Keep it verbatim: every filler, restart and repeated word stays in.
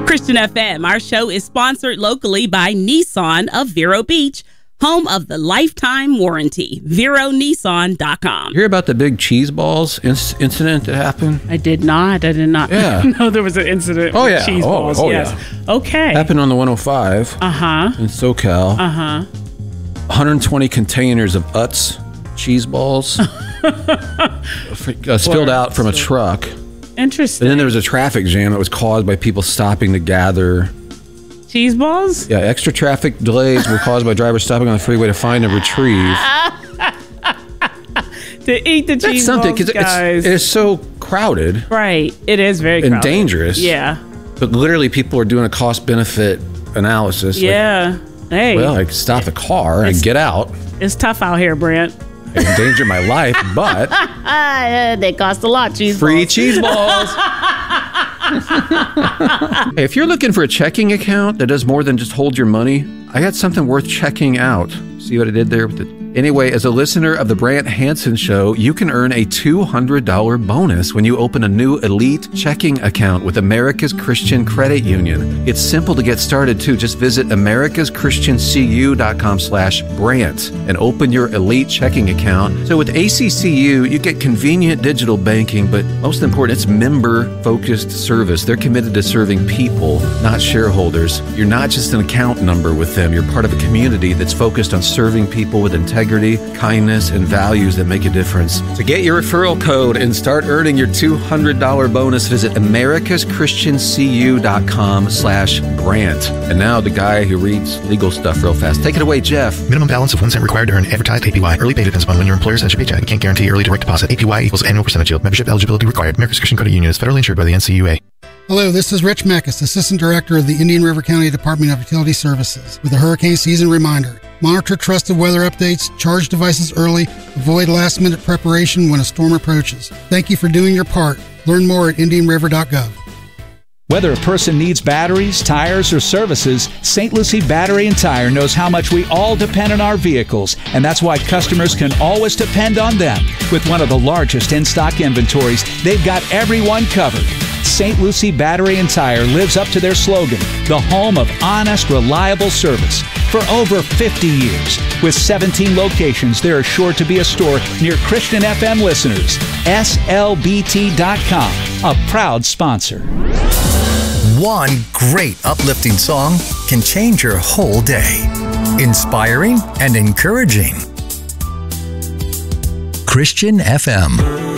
Christian F M. Our show is sponsored locally by Nissan of Vero Beach, home of the lifetime warranty. Vero Nissan dot com. You hear about the big cheese balls inc- incident that happened? I did not. I did not Yeah. know there was an incident Oh, with yeah. cheese Oh, balls. oh, yes. yeah. Okay. Happened on the one oh five Uh-huh. in SoCal. Uh-huh. one hundred twenty containers of Utz cheese balls uh, spilled out from a truck. Interesting. And then there was a traffic jam that was caused by people stopping to gather. Cheese balls? Yeah, extra traffic delays were caused by drivers stopping on the freeway to find and retrieve. To eat the That's cheese something, balls, because guys. it's, it's so crowded. Right. It is very And crowded. dangerous. Yeah. But literally, people are doing a cost-benefit analysis. Yeah. Like, hey. well, I could stop the car and It's- get out. It's tough out here, Brent. I endanger my life, but Uh, they cost a lot, cheese free balls. cheese balls. Hey, if you're looking for a checking account that does more than just hold your money, I got something worth checking out. See what I did there with the... Anyway, as a listener of the Brant Hansen Show, you can earn a two hundred dollars bonus when you open a new Elite checking account with America's Christian Credit Union. It's simple to get started, too. Just visit americas christian c u dot com slash Brant and open your Elite checking account. So with A C C U, you get convenient digital banking, but most important, it's member-focused service. They're committed to serving people, not shareholders. You're not just an account number with them. You're part of a community that's focused on serving people with integrity, kindness, and values that make a difference. To get your referral code and start earning your two hundred dollars bonus, visit americas christian c u dot com slash Brant. And now the guy who reads legal stuff real fast. Take it away, Jeff. Minimum balance of one cent required to earn advertised A P Y. Early pay depends upon when your employer sends your paycheck. Can't guarantee early direct deposit. A P Y equals annual percentage yield. Membership eligibility required. America's Christian Credit Union is federally insured by the N C U A. Hello, this is Rich Meckes, Assistant Director of the Indian River County Department of Utility Services, with a hurricane season reminder. Monitor trusted weather updates, charge devices early, avoid last-minute preparation when a storm approaches. Thank you for doing your part. Learn more at indian river dot gov. Whether a person needs batteries, tires, or services, Saint Lucie Battery and Tire knows how much we all depend on our vehicles, and that's why customers can always depend on them. With one of the largest in-stock inventories, they've got everyone covered. Saint Lucie Battery and Tire lives up to their slogan, the home of honest, reliable service. For over fifty years, with seventeen locations, there is sure to be a store near Christian F M listeners. S L B T dot com, a proud sponsor. One great uplifting song can change your whole day. Inspiring and encouraging. Christian F M.